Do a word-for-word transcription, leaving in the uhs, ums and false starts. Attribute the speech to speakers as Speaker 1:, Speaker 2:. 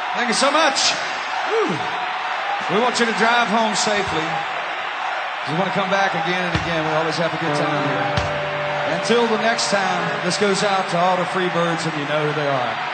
Speaker 1: Thank you so much. Woo. We want you to drive home safely. We want to come back again and again. We always have a good time here. Until the next time, this goes out to all the free birds, and you know who they are.